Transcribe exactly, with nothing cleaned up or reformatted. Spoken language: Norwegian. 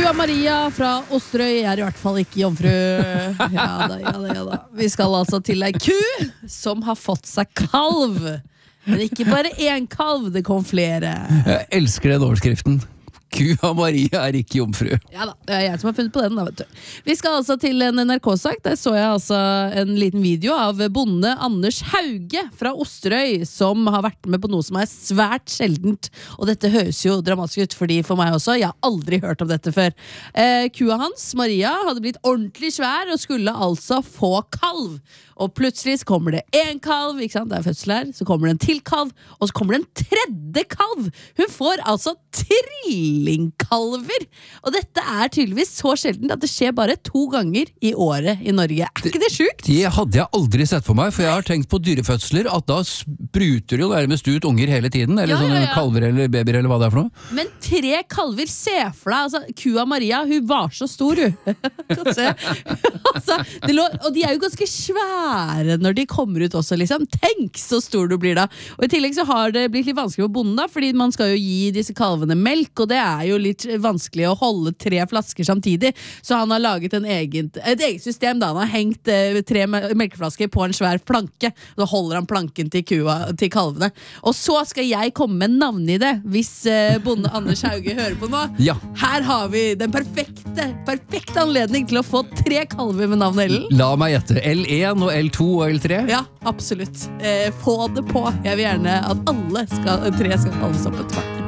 Kua Maria fra Osterøy er i hvert fall ikke jomfru. Ja da, ja da, ja da. Vi skal altså til ei ku som har fått seg kalv. Men ikke bare én kalv, det kom flere. Jeg elsker den overskriften. Kua Maria er ikke jomfru. Ja da, det er jeg som har funnet på den da, vet du. Vi skal altså til en N R K-sak. Der så jeg altså en liten video av bonde Anders Hauge fra Osterøy, som har vært med på noe som er svært sjeldent. Og dette høres jo dramatisk ut, fordi for meg også, jeg har aldri hørt om dette før. Eh, kua hans, Maria, hadde blitt ordentlig svær og skulle altså få kalv. Og plutselig så kommer det en kalv, ikke sant? Det er fødsel her, så kommer det en til kalv, og så kommer det en tredje kalv. Hun får altså trillingkalver. Og dette er tydeligvis så sjeldent at det skjer bare to ganger i året i Norge. Er ikke det sjukt? Det hadde jeg aldri sett for meg, for jeg har tenkt på dyrefødsler, at da spruter jo nærmest ut unger hele tiden, eller Ja, ja, sånne ja. kalver eller babyer eller hva det er for noe. Men tre kalver, se for deg, altså, kua Maria, hun var så stor, hun. Kan se. Altså, det lå, og de er jo ganske svære når de kommer ut også, liksom. Tenk så stor du blir da. Og i tillegg så har det blitt litt vanskelig for bonden da, fordi man skal jo gi disse kalvene melk, og det er jo litt vanskelig å holde tre flasker samtidig. Så han har laget en egen, et eget system da. Han har hengt eh, tre melkeflasker på en svær planke. Da holder han planken til kua, til kalvene. Og så skal jeg komme med navn i det, hvis eh, bonde Anders Hauge hører på nå. Ja. Her har vi den perfekte, perfekte anledning til å få tre kalver med navnet Ellen. La meg gjette. L én og L to og L tre? Ja, absolutt. Eh, få det på. Jeg vil gjerne at alle skal, tre skal kalles opp etter hvert.